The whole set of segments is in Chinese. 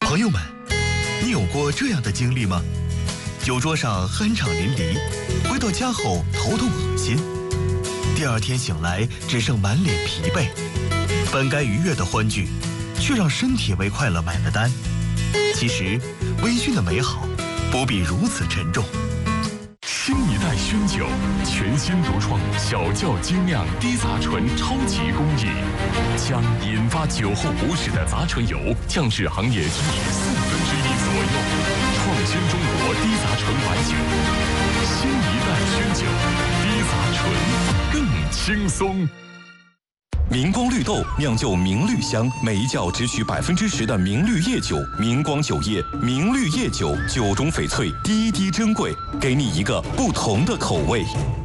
朋友们，你有过这样的经历吗？酒桌上酣畅淋漓，回到家后头痛恶心，第二天醒来只剩满脸疲惫，本该愉悦的欢聚，却让身体为快乐买了单。其实，微醺的美好不必如此沉重。 新一代熏酒，全新独创小窖精酿低杂醇超级工艺，将引发酒后不适的杂醇油降至行业均值1/4左右，创新中国低杂醇白酒。新一代熏酒，低杂醇更轻松。 明光绿豆酿就明绿香，每一窖只取10%的明绿叶酒。明光酒业明绿叶酒，酒中翡翠，滴滴珍贵，给你一个不同的口味。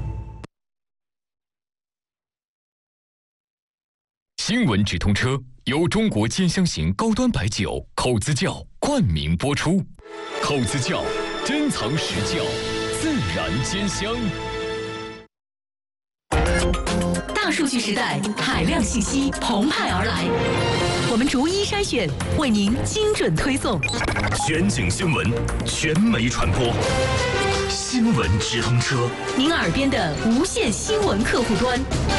新闻直通车由中国尖香型高端白酒口子窖冠名播出。口子窖珍藏实窖，自然尖香。 大数据时代，海量信息澎湃而来，我们逐一筛选，为您精准推送。 全景新闻，全媒传播，新闻直通车， 您耳边的无线新闻客户端。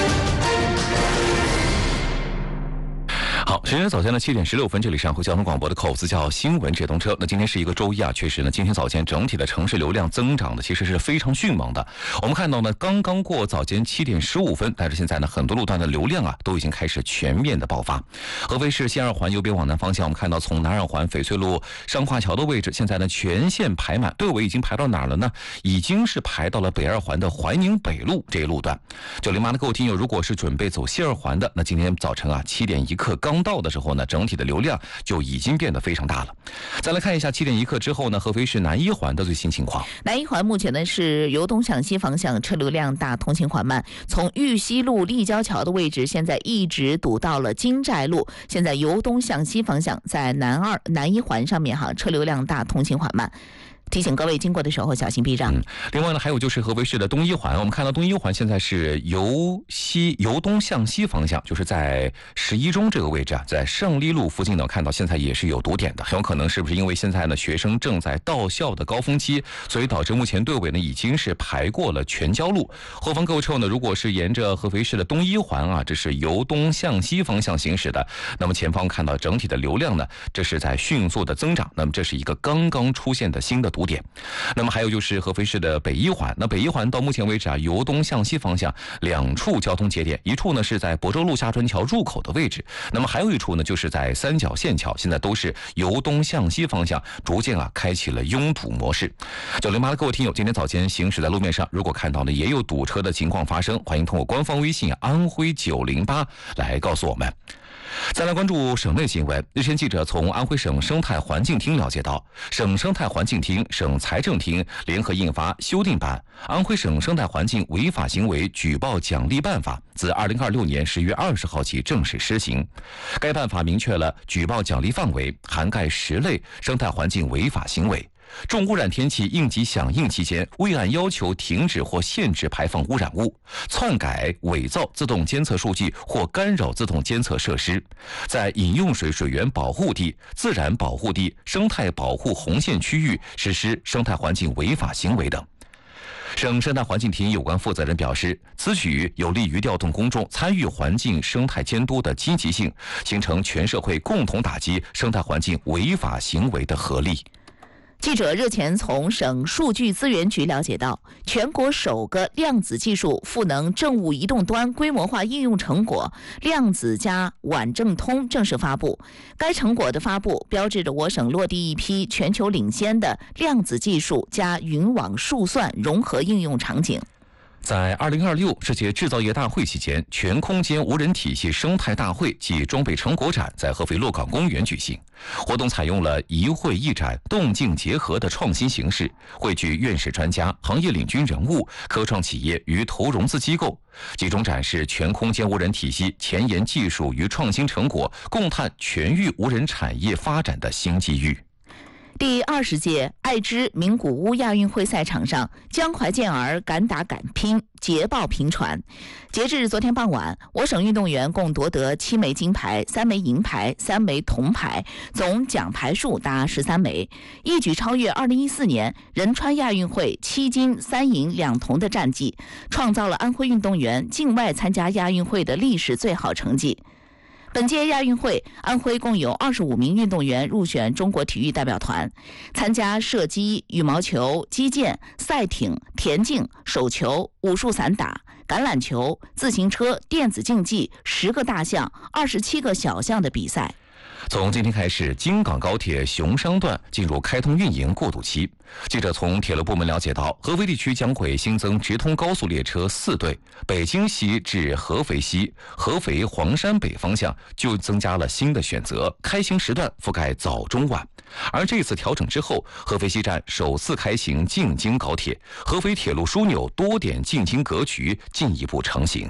好，时间早间的7点16分，这里是安徽交通广播的口子窖新闻直通车。那今天是一个周一啊，确实呢，今天早间整体的城市流量增长的其实是非常迅猛的。我们看到呢，刚刚过早间7点15分，但是现在呢，很多路段的流量啊都已经开始全面的爆发。合肥市西二环右边往南方向，我们看到从南二环翡翠路上跨桥的位置，现在呢全线排满，队尾已经排到哪儿了呢？已经是排到了北二环的怀宁北路这一路段。908的各位听友，如果是准备走西二环的，那今天早晨啊7点1刻刚到的时候呢，整体的流量就已经变得非常大了。再来看一下7点1刻之后呢，合肥市南一环的最新情况。 南一环目前呢是由东向西方向车流量大，通行缓慢，从玉溪路立交桥的位置现在一直堵到了金寨路，现在由东向西方向在南一环上面车流量大，通行缓慢。提醒各位经过的时候小心避让。 另外呢，还有就是合肥市的东一环，我们看到东一环现在是由东向西方向，就是在11中这个位置啊，在胜利路附近呢，看到现在也是有堵点的，很有可能是不是因为现在呢学生正在到校的高峰期，所以导致目前队尾呢已经是排过了全交路。后方各位车友呢，如果是沿着合肥市的东一环啊，这是由东向西方向行驶的，那么前方看到整体的流量呢，这是在迅速的增长，那么这是一个刚刚出现的新的堵点。那么还有就是合肥市的北一环，那北一环到目前为止啊，由东向西方向2处交通节点，一处呢是在亳州路下船桥入口的位置，那么还有一处呢就是在三角线桥，现在都是由东向西方向逐渐开启了拥堵模式。908的各位听友，今天早间行驶在路面上，如果看到呢也有堵车的情况发生，欢迎通过官方微信安徽908来告诉我们。再来关注省内新闻。日前，记者从安徽省生态环境厅了解到，省生态环境厅、省财政厅联合印发修订版《安徽省生态环境违法行为举报奖励办法》，自2026年10月20号起正式施行。该办法明确了举报奖励范围，涵盖10类生态环境违法行为。重污染天气应急响应期间，未按要求停止或限制排放污染物，篡改、伪造自动监测数据或干扰自动监测设施，在饮用水水源保护地、自然保护地、生态保护红线区域实施生态环境违法行为等。省生态环境厅有关负责人表示，此举有利于调动公众参与环境生态监督的积极性，形成全社会共同打击生态环境违法行为的合力。 记者日前从省数据资源局了解到，全国首个量子技术赋能政务移动端规模化应用成果“量子加晚政通”正式发布。该成果的发布，标志着我省落地一批全球领先的量子技术加云网数算融合应用场景。 在2026世界制造业大会期间，全空间无人体系生态大会暨装备成果展在合肥洛港公园举行。活动采用了一会一展、动静结合的创新形式，汇聚院士专家、行业领军人物、科创企业与投融资机构，集中展示全空间无人体系前沿技术与创新成果，共探全域无人产业发展的新机遇。 第20届爱知名古屋亚运会赛场上，江淮健儿敢打敢拼，捷报频传。截至昨天傍晚，我省运动员共夺得7枚金牌、3枚银牌、3枚铜牌，总奖牌数达13枚，一举超越2014年仁川亚运会7金3银2铜的战绩，创造了安徽运动员境外参加亚运会的历史最好成绩。本届亚运会，安徽共有25名运动员入选中国体育代表团，参加射击、羽毛球、击剑、赛艇、田径、手球、武术散打、橄榄球、自行车、电子竞技10个大项、27个小项的比赛。 从今天开始，京港高铁熊商段进入开通运营过渡期。记者从铁路部门了解到，合肥地区将会新增直通高速列车4对，北京西至合肥西、合肥黄山北方向就增加了新的选择，开行时段覆盖早中晚。而这次调整之后，合肥西站首次开行进京高铁，合肥铁路枢纽多点进京格局进一步成型。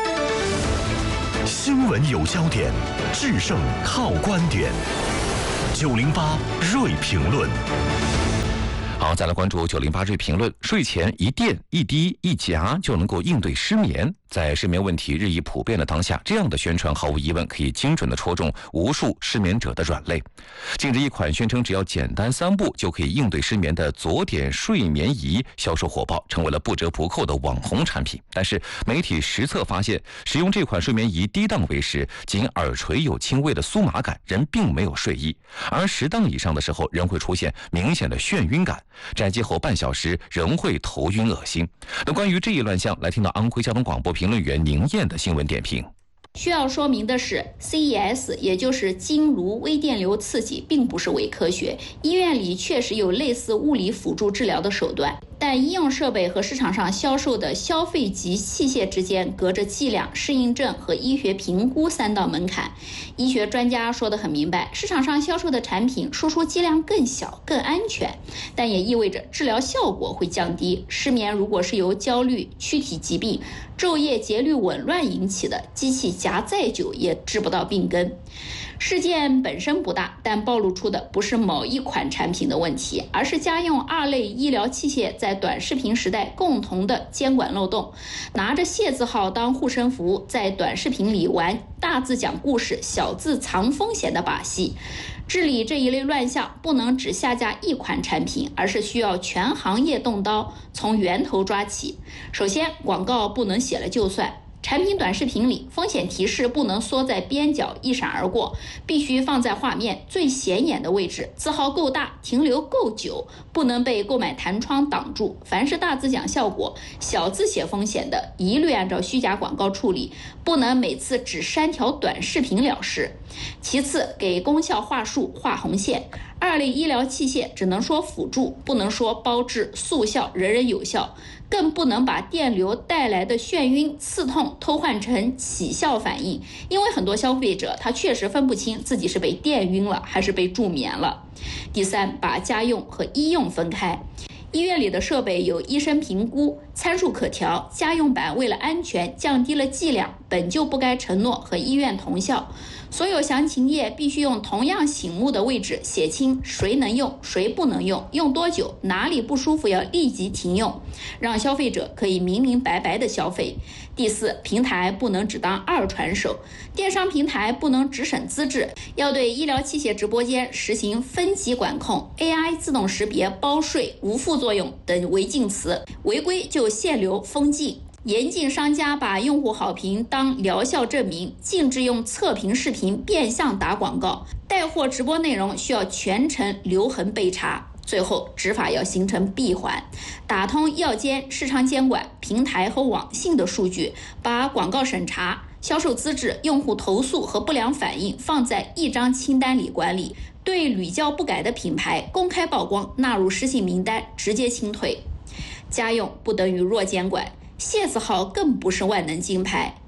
新闻有焦点，制胜靠观点。908锐评论。 好，再来关注908锐评论。睡前一垫一滴一夹就能够应对失眠。在失眠问题日益普遍的当下，这样的宣传毫无疑问可以精准地戳中无数失眠者的软肋。近日，一款宣称只要简单3步就可以应对失眠的左点睡眠仪销售火爆，成为了不折不扣的网红产品。但是，媒体实测发现，使用这款睡眠仪低档位时，仅耳垂有轻微的酥麻感，人并没有睡意；而10档以上的时候，人会出现明显的眩晕感，摘机后半小时仍会头晕恶心。那关于这一乱象，来听到安徽交通广播评论员宁燕的新闻点评。 需要说明的是 ，CES 也就是经颅微电流刺激，并不是伪科学。医院里确实有类似物理辅助治疗的手段，但医用设备和市场上销售的消费级器械之间隔着剂量、适应症和医学评估3道门槛。医学专家说得很明白，市场上销售的产品输出剂量更小、更安全，但也意味着治疗效果会降低。失眠如果是由焦虑、躯体疾病、昼夜节律紊乱引起的，机器夹再久也治不到病根。事件本身不大，但暴露出的不是某一款产品的问题，而是家用2类医疗器械在短视频时代共同的监管漏洞。拿着谢字号当护身符，在短视频里玩大字讲故事、小字藏风险的把戏。治理这一类乱象，不能只下架一款产品，而是需要全行业动刀，从源头抓起。首先，广告不能写了就算。产品短视频里，风险提示不能缩在边角一闪而过，必须放在画面最显眼的位置，字号够大，停留够久，不能被购买弹窗挡住。凡是大字讲效果、小字写风险的，一律按照虚假广告处理，不能每次只删条短视频了事。其次，给功效话术画红线。2类医疗器械只能说辅助，不能说包治速效、人人有效，更不能把电流带来的眩晕、刺痛偷换成起效反应，因为很多消费者他确实分不清自己是被电晕了还是被助眠了。第三，把家用和医用分开。医院里的设备有医生评估，参数可调，家用版为了安全降低了剂量，本就不该承诺和医院同效。所有详情页必须用同样醒目的位置写清谁能用，谁不能用，用多久，哪里不舒服要立即停用，让消费者可以明明白白的消费。第四，平台不能只当二传手，电商平台不能只审资质，要对医疗器械直播间实行分级管控， AI 自动识别包税、无副作用等违禁词，违规就限流封禁。严禁商家把用户好评当疗效证明，禁止用测评视频变相打广告，带货直播内容需要全程留痕备查。最后，执法要形成闭环，打通药监、市场监管、平台和网信的数据，把广告审查、销售资质、用户投诉和不良反应放在一张清单里管理，对屡教不改的品牌公开曝光，纳入失信名单，直接清退。家用不等于弱监管，谢字号更不是万能金牌。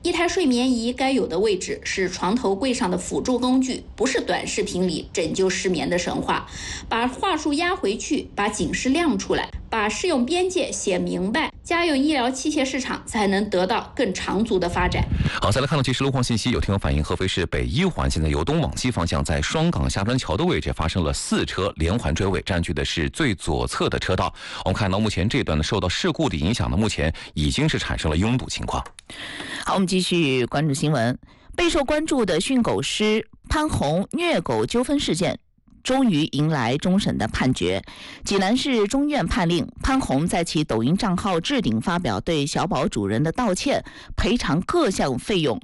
一台睡眠仪该有的位置是床头柜上的辅助工具，不是短视频里拯救失眠的神话。把话术压回去，把警示亮出来，把适用边界写明白，家用医疗器械市场才能得到更长足的发展。 好，再来看到即时路况信息，有听友反映，合肥市北一环现在由东往西方向，在双港下船桥的位置发生了4车连环追尾，占据的是最左侧的车道。我们看到目前这段呢受到事故的影响呢，目前已经是产生了拥堵情况。 好，我们继续关注新闻。备受关注的训狗师潘红虐狗纠纷事件终于迎来终审的判决。济南市中院判令潘红在其抖音账号置顶发表对小宝主人的道歉，赔偿各项费用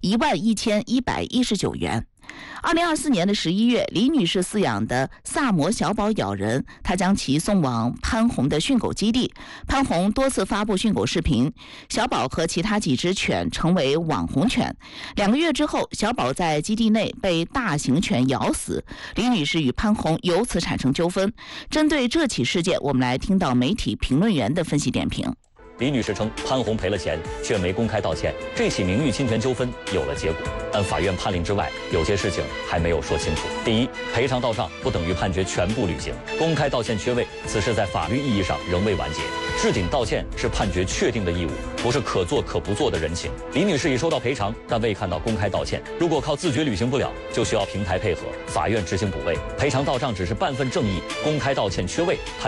11119元。2024年的11月，李女士饲养的萨摩小宝咬人，她将其送往潘红的训狗基地。潘红多次发布训狗视频，小宝和其他几只犬成为网红犬。2个月之后，小宝在基地内被大型犬咬死，李女士与潘红由此产生纠纷。针对这起事件，我们来听到媒体评论员的分析点评。 李女士称潘红赔了钱，却没公开道歉，这起名誉侵权纠纷有了结果。但法院判令之外，有些事情还没有说清楚。第一，赔偿到账不等于判决全部履行，公开道歉缺位，此事在法律意义上仍未完结。置顶道歉是判决确定的义务，不是可做可不做的人情。李女士已收到赔偿，但未看到公开道歉。如果靠自觉履行不了，就需要平台配合，法院执行补位。赔偿到账只是半份正义，公开道歉缺位。